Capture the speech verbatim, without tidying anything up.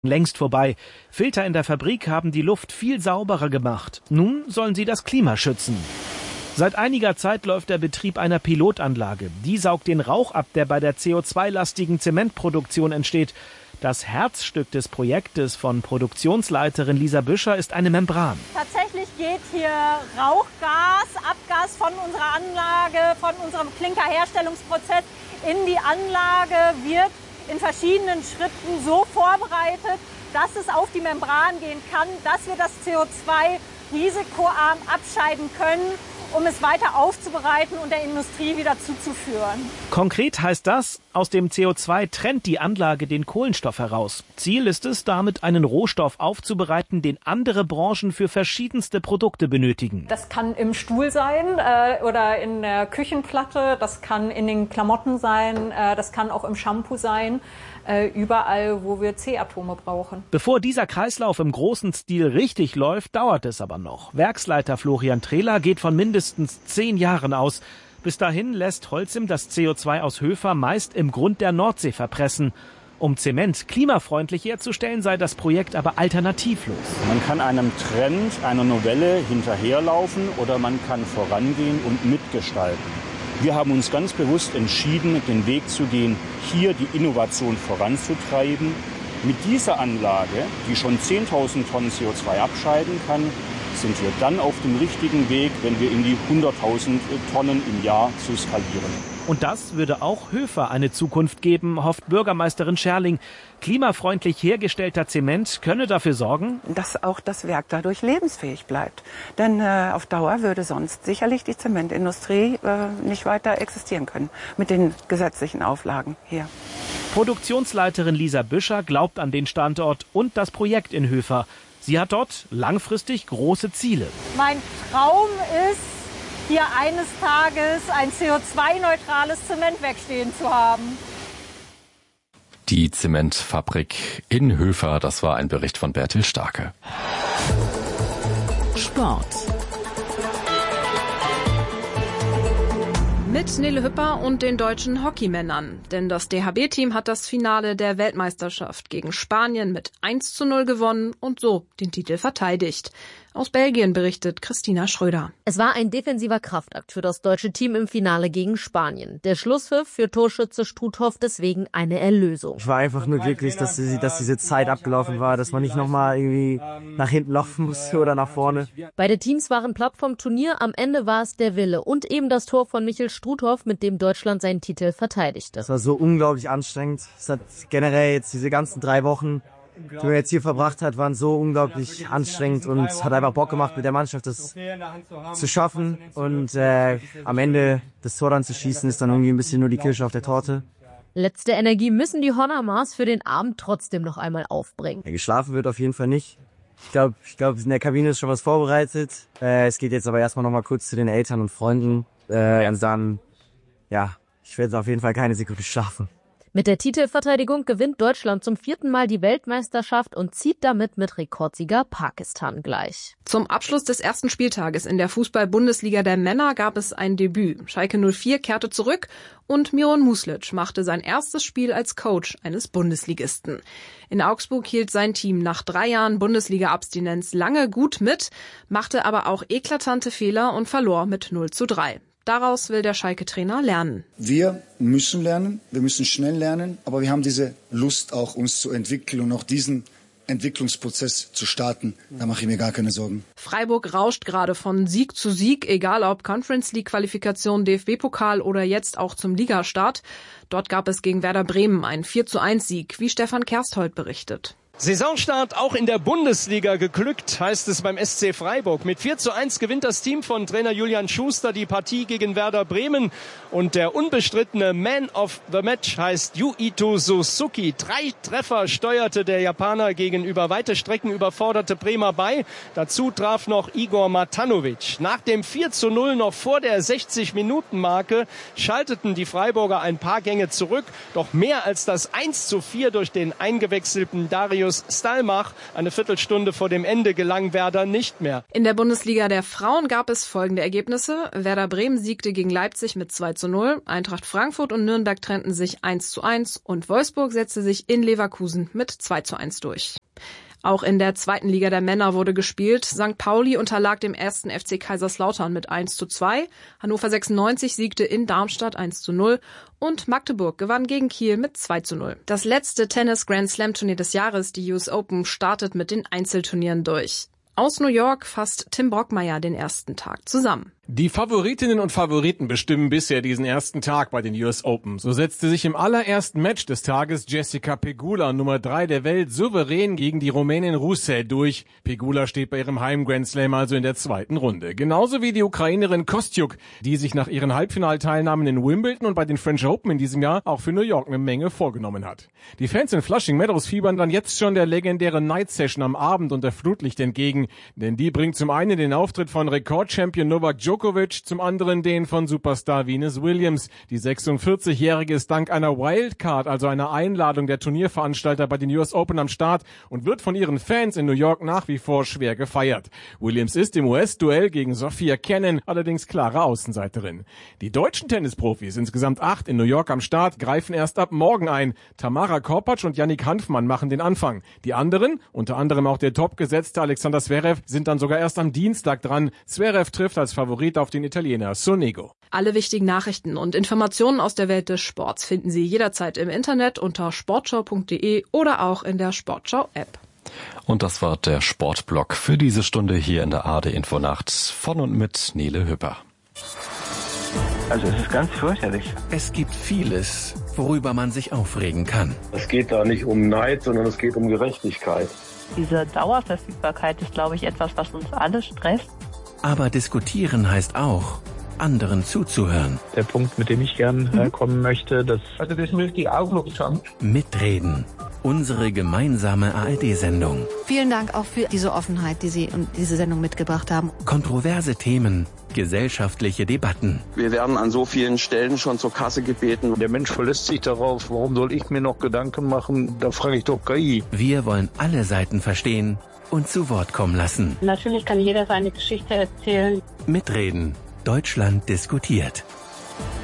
längst vorbei. Filter in der Fabrik haben die Luft viel sauberer gemacht. Nun sollen sie das Klima schützen. Seit einiger Zeit läuft der Betrieb einer Pilotanlage. Die saugt den Rauch ab, der bei der C O zwei lastigen Zementproduktion entsteht. Das Herzstück des Projektes von Produktionsleiterin Lisa Büscher ist eine Membran. Tatsächlich geht hier Rauchgas, Abgas von unserer Anlage, von unserem Klinkerherstellungsprozess in die Anlage, wird in verschiedenen Schritten so vorbereitet, dass es auf die Membran gehen kann, dass wir das C O zwei risikoarm abscheiden können, um es weiter aufzubereiten und der Industrie wieder zuzuführen. Konkret heißt das, aus dem C O zwei trennt die Anlage den Kohlenstoff heraus. Ziel ist es, damit einen Rohstoff aufzubereiten, den andere Branchen für verschiedenste Produkte benötigen. Das kann im Stuhl sein äh, oder in der Küchenplatte, das kann in den Klamotten sein, äh, das kann auch im Shampoo sein. Überall, wo wir C-Atome brauchen. Bevor dieser Kreislauf im großen Stil richtig läuft, dauert es aber noch. Werksleiter Florian Trehler geht von mindestens zehn Jahren aus. Bis dahin lässt Holcim das C O zwei aus Höfer meist im Grund der Nordsee verpressen. Um Zement klimafreundlich herzustellen, sei das Projekt aber alternativlos. Man kann einem Trend, einer Novelle hinterherlaufen oder man kann vorangehen und mitgestalten. Wir haben uns ganz bewusst entschieden, den Weg zu gehen, hier die Innovation voranzutreiben. Mit dieser Anlage, die schon zehntausend Tonnen C O zwei abscheiden kann, sind wir dann auf dem richtigen Weg, wenn wir in die hunderttausend Tonnen im Jahr zu skalieren. Und das würde auch Höfer eine Zukunft geben, hofft Bürgermeisterin Scherling. Klimafreundlich hergestellter Zement könne dafür sorgen, dass auch das Werk dadurch lebensfähig bleibt. Denn äh, auf Dauer würde sonst sicherlich die Zementindustrie äh, nicht weiter existieren können mit den gesetzlichen Auflagen hier. Produktionsleiterin Lisa Büscher glaubt an den Standort und das Projekt in Höfer. Sie hat dort langfristig große Ziele. Mein Traum ist, hier eines Tages ein C O zwei neutrales Zementwerk stehen zu haben. Die Zementfabrik in Höfer, das war ein Bericht von Bertil Starke. Sport. Mit Nele Hüpper und den deutschen Hockeymännern. Denn das D H B-Team hat das Finale der Weltmeisterschaft gegen Spanien mit eins zu null gewonnen und so den Titel verteidigt. Aus Belgien berichtet Christina Schröder. Es war ein defensiver Kraftakt für das deutsche Team im Finale gegen Spanien. Der Schlusspfiff für Torschütze Struthoff deswegen eine Erlösung. Ich war einfach nur glücklich, dass, die, dass diese Zeit abgelaufen war, dass man nicht nochmal irgendwie nach hinten laufen musste oder nach vorne. Beide Teams waren platt vom Turnier. Am Ende war es der Wille und eben das Tor von Michel Struthoff, mit dem Deutschland seinen Titel verteidigte. Es war so unglaublich anstrengend. Es hat generell jetzt diese ganzen drei Wochen, die man jetzt hier verbracht hat, waren so unglaublich anstrengend und es hat einfach Bock gemacht, mit der Mannschaft das zu schaffen und äh, am Ende das Tor dann zu schießen, ist dann irgendwie ein bisschen nur die Kirsche auf der Torte. Letzte Energie müssen die Honamars für den Abend trotzdem noch einmal aufbringen. Ja, geschlafen wird auf jeden Fall nicht. Ich glaube, ich glaub, in der Kabine ist schon was vorbereitet. Äh, es geht jetzt aber erstmal noch mal kurz zu den Eltern und Freunden. Äh, und dann, ja, ich werde auf jeden Fall keine Sekunde schlafen. Mit der Titelverteidigung gewinnt Deutschland zum vierten Mal die Weltmeisterschaft und zieht damit mit Rekordsieger Pakistan gleich. Zum Abschluss des ersten Spieltages in der Fußball-Bundesliga der Männer gab es ein Debüt. Schalke null vier kehrte zurück und Miron Muslic machte sein erstes Spiel als Coach eines Bundesligisten. In Augsburg hielt sein Team nach drei Jahren Bundesliga-Abstinenz lange gut mit, machte aber auch eklatante Fehler und verlor mit null zu drei. Daraus will der Schalke-Trainer lernen. Wir müssen lernen, wir müssen schnell lernen, aber wir haben diese Lust auch, uns zu entwickeln und auch diesen Entwicklungsprozess zu starten. Da mache ich mir gar keine Sorgen. Freiburg rauscht gerade von Sieg zu Sieg, egal ob Conference-League-Qualifikation, D F B-Pokal oder jetzt auch zum Ligastart. Dort gab es gegen Werder Bremen einen vier zu eins Sieg, wie Stefan Kersthold berichtet. Saisonstart auch in der Bundesliga geglückt, heißt es beim S C Freiburg. Mit vier zu eins gewinnt das Team von Trainer Julian Schuster die Partie gegen Werder Bremen. Und der unbestrittene Man of the Match heißt Yuito Suzuki. Drei Treffer steuerte der Japaner gegenüber weite Strecken überforderte Bremer bei. Dazu traf noch Igor Matanovic. Nach dem vier zu null noch vor der sechzig-Minuten-Marke schalteten die Freiburger ein paar Gänge zurück. Doch mehr als das eins zu vier durch den eingewechselten Darius Marius Stallmach. Eine Viertelstunde vor dem Ende gelang Werder nicht mehr. In der Bundesliga der Frauen gab es folgende Ergebnisse. Werder Bremen siegte gegen Leipzig mit zwei zu null. Eintracht Frankfurt und Nürnberg trennten sich eins zu eins. Und Wolfsburg setzte sich in Leverkusen mit zwei zu eins durch. Auch in der zweiten Liga der Männer wurde gespielt. Sankt Pauli unterlag dem ersten F C Kaiserslautern mit eins zu zwei. Hannover sechsundneunzig siegte in Darmstadt eins zu null. Und Magdeburg gewann gegen Kiel mit zwei zu null. Das letzte Tennis-Grand-Slam-Turnier des Jahres, die U S Open, startet mit den Einzelturnieren durch. Aus New York fasst Tim Brockmeier den ersten Tag zusammen. Die Favoritinnen und Favoriten bestimmen bisher diesen ersten Tag bei den U S Open. So setzte sich im allerersten Match des Tages Jessica Pegula, Nummer drei der Welt, souverän gegen die Rumänin Roussel durch. Pegula steht bei ihrem Heim-Grand Slam also in der zweiten Runde. Genauso wie die Ukrainerin Kostyuk, die sich nach ihren Halbfinalteilnahmen in Wimbledon und bei den French Open in diesem Jahr auch für New York eine Menge vorgenommen hat. Die Fans in Flushing Meadows fiebern dann jetzt schon der legendären Night Session am Abend unter Flutlicht entgegen, denn die bringt zum einen den Auftritt von Rekordchampion Novak Djokovic, zum anderen den von Superstar Venus Williams. Die sechsundvierzigjährige ist dank einer Wildcard, also einer Einladung der Turnierveranstalter bei den U S Open am Start und wird von ihren Fans in New York nach wie vor schwer gefeiert. Williams ist im U S-Duell gegen Sophia Kenin allerdings klare Außenseiterin. Die deutschen Tennisprofis, insgesamt acht in New York am Start, greifen erst ab morgen ein. Tamara Korpatsch und Yannick Hanfmann machen den Anfang. Die anderen, unter anderem auch der topgesetzte Alexander Zverev, sind dann sogar erst am Dienstag dran. Zverev trifft als Favorit auf den Italiener Sonego. Alle wichtigen Nachrichten und Informationen aus der Welt des Sports finden Sie jederzeit im Internet unter sportschau punkt de oder auch in der Sportschau-App. Und das war der Sportblock für diese Stunde hier in der A R D-Infonacht von und mit Nele Hüpper. Also es ist ganz fürchterlich. Es gibt vieles, worüber man sich aufregen kann. Es geht da nicht um Neid, sondern es geht um Gerechtigkeit. Diese Dauerverfügbarkeit ist, glaube ich, etwas, was uns alle stresst. Aber diskutieren heißt auch, anderen zuzuhören. Der Punkt, mit dem ich gern äh, kommen möchte, das... Also das möchte ich auch noch sagen. Mitreden. Unsere gemeinsame A R D-Sendung. Vielen Dank auch für diese Offenheit, die Sie und diese Sendung mitgebracht haben. Kontroverse Themen, gesellschaftliche Debatten. Wir werden an so vielen Stellen schon zur Kasse gebeten. Der Mensch verlässt sich darauf, warum soll ich mir noch Gedanken machen? Da frage ich doch K I. Wir wollen alle Seiten verstehen und zu Wort kommen lassen. Natürlich kann jeder seine Geschichte erzählen. Mitreden. Deutschland diskutiert.